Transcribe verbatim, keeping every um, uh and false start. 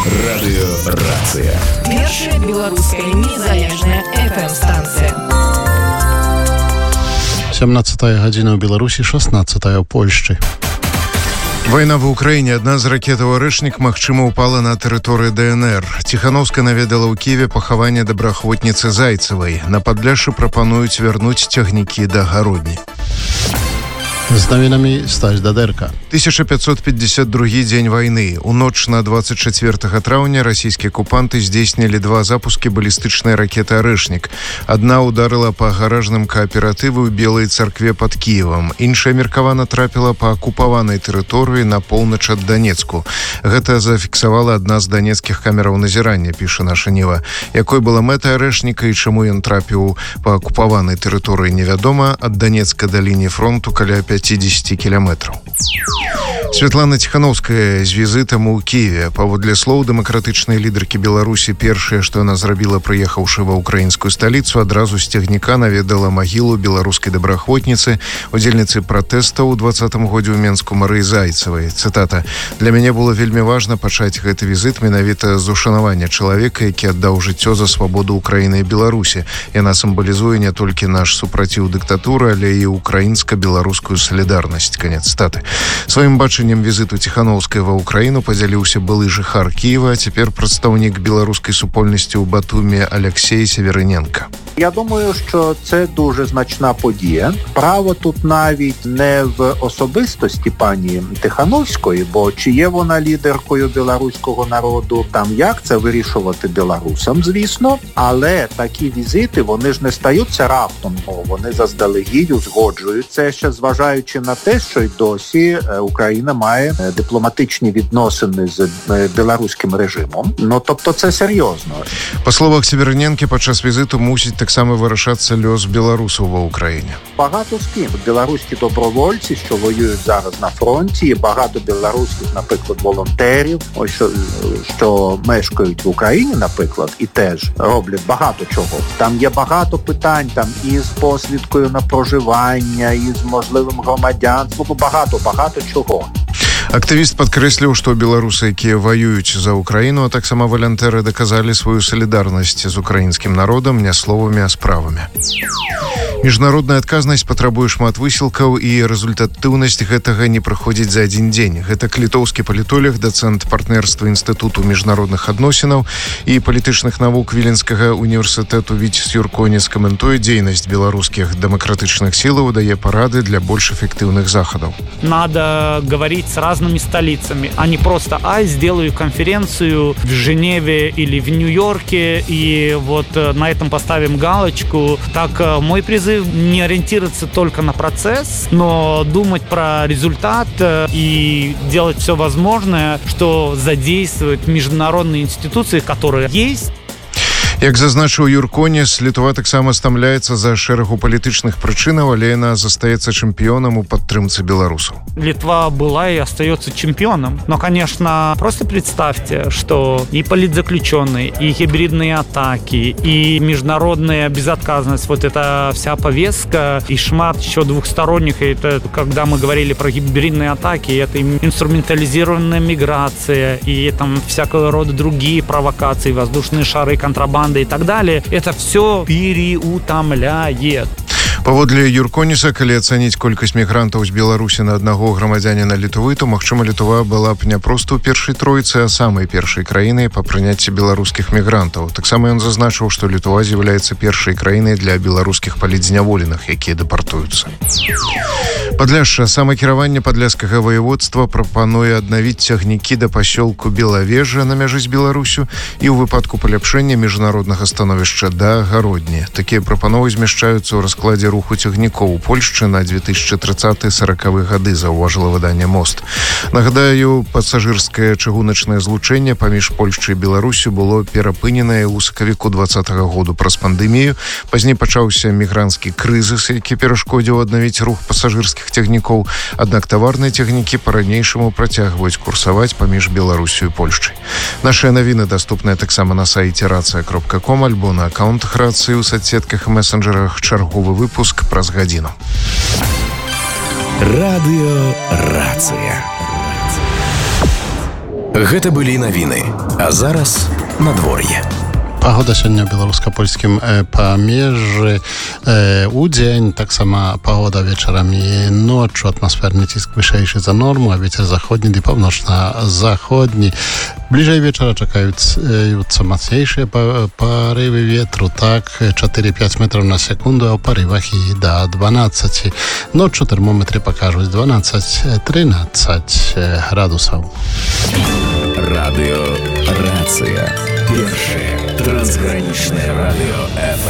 Радыёрацыя. Першая беларуская незалежная эф эм-станцыя. сямнадцатая гадзіна ў Беларусі, шаснаццатая ў Польшчы. Вайна ва ўкраіне. Адна з ракетаў «Арэшнік», магчыма, упала на тэрыторыі дэ эн эр. Ціханаўская наведала ў Кіеве пахаванне добраахвотніцы Зайцевай. На Падляшшы прапануюць вярнуць цягнікі да гародні. З навінамі Стась Дадэрка. тысяча пятьсот пятьдесят другі дзень вайны. У ноч на двадцать чацвёртага траўня расійскія акупанты здзейснілі два запускі балістычнай ракеты «Арэшнік». Адна ударыла па гаражным кааператыву ў Белай царкве пад Кіевам. Іншая меркавана трапіла па акупаванай тэрыторыі на поўнач ад Данецку. Гэта зафіксавала адна з данецкіх камераў назірання, піша наша Ніва. Якой была мэта «Арэшніка» і чаму ён трапіў па акупаванай тэрыторыі, невядома. Ад Данецка да лініі фронту каля пятьдесят кіламетраў. Святлана Ціханаўская з візітам у Кіеве. Паводле слоў дэмакратычнай лідаркі Беларусі, першае, што яна зрабіла, прыехаўшы ва ўкраінскую сталіцу, адразу з цягніка наведала магілу беларускай добраахвотніцы, удзельніцы пратэстаў у двадцатым годзе ў Менску Марыі Зайцевай. Цытата: «Для мяне было вельмі важна пачаць гэты візіт менавіта з ушанавання чалавека, які аддаў жыццё за свабоду Украіны і Беларусі. Яна сімвалізуе не толькі наш супраціў дыктатуры, але і украінска-беларускую салідарнасць». Канец цытаты. Сваім бачаннем візіту Ціханаўскай ва ўкраіну падзяліўся былы жыхар Кіева, а цяпер прадстаўнік беларускай супольнасці ў Батумі Алексей Севериненко. Я думаю, що це дуже значна подія. Право тут навіть не в особистості пані Тихановської, бо чи є вона лідеркою білоруського народу, там як це вирішувати білорусам, звісно. Але такі візити, вони ж не стаються раптом, вони заздалегідь узгоджуються, ще зважаючи на те, що й досі Україна має дипломатичні відносини з білоруським режимом. Ну, тобто це серйозно. По словах Севериненки, під час візиту мусить так само вирішатися льос білорусів в Україні. Багато з ким. Білоруські добровольці, що воюють зараз на фронті, і багато білоруських, наприклад, волонтерів, ось що, що мешкають в Україні, наприклад, і теж роблять багато чого. Там є багато питань, там і з посвідкою на проживання, і з можливим громадянством, багато, багато чого. Актывіст падкрэсліў, што беларусы, якія ваююць за Украіну, а таксама валянтэры даказалі сваю салідарнасць з украінскім народам не словамі, а справамі. Міжнародная адказнасць патрабуе шмат высілкаў, і рэзультатыўнасць гэтага не прыходзіць за адзін дзень. Гэта літоўскі палітолог, дацэнт партнерства Інстытуту міжнародных адносінаў і палітычных навук Віленскага універсітэту Віцес Юрконец каментуе дзейнасць беларускіх дэмакратычных сілаў, дае парады для больш эфектыўных захадаў. Надо говорить с разными столицами, а не просто «ай, сделаю конференцию в Женеве или в Нью-Йорке, и вот на этом поставим галочку». Так, мой призыв не ориентироваться только на процесс, но думать про результат и делать все возможное, что задействует международные институции, которые есть. Як зазначыў Юрконец, Літва таксама стамляецца за шэрагу палітычных прычынаў, але яна застаецца чэмпіёнам у падтрымцы беларусаў. Литва была и остается чемпионом. Но, конечно, просто представьте, что и политзаключенные, и гибридные атаки, и международная безотказность, вот эта вся повестка, и шмат еще двухсторонних, и это, когда мы говорили про гибридные атаки, это инструментализированная миграция, и там всякого рода другие провокации, воздушные шары, контрабанда и так далее, это все переутомляет. Паводле Юрконеса, калі ацаніць колькасць мігрантаў з Беларусі на аднаго грамадзяніна Літвы, то, магчыма, Літва была б не проста ў першай тройцы, а самай першай краінай па прыняцці беларускіх мігрантаў. Таксама ён зазначыў, што Літва з'яўляецца першай краінай для беларускіх палітзняволеных, якія дэпартуюцца. Падляшша. Самакіраванне падляшскага ваяводства прапануе аднавіць цягнікі да пасёлку Белавежа на мяжы з Беларусю і ў выпадку паляпшэння міжнароднага становішча да гародні. Такія прапановы змяшчаюцца ў раскладзе руху цягнікоў у Польшчы на две тысячи тридцатыя-сороковыя гады, заўважыла выданне «Мост». Нагадаю, пасажырскае чыгуначнае злучэнне паміж Польшчай і Беларусю было перапыненае ў сакавіку двадцатага году праз пандэмію. Пазней пачаўся мігранцкі крызіс, які перашкодзіў аднавіць рух пасажырскіх цягнікоў, аднак таварныя цягнікі па-ранейшаму працягваюць курсаваць паміж Беларусю і Польшчай. Нашыя навіны даступныя таксама на сайце рацыя кропка ком альбо на аккаунтах рацыі ў соцсетках і месенджерах. Чарговы выпуск праз гадзіну. Радыё Рацыя. Гэта былі навіны. А зараз надвор'е. Пагода сёння ў беларуска-польскім памежжы. У дзень таксама пагода вечарам і ноччу, атмасферны ціск вышэйшы за норму, а вецер заходні ды паўночна-заходні. Бліжэй вечара чакаюцца мацнейшыя парывы ветру, так, чатыры-пяць метраў на секунду, а ў парывах і да дванаццаці. Ноччу тэрмометры пакажуць дванаццаць-трынаццаць градусаў. Радыё Рацыя. Першае трансгранічнае радыё эф эм.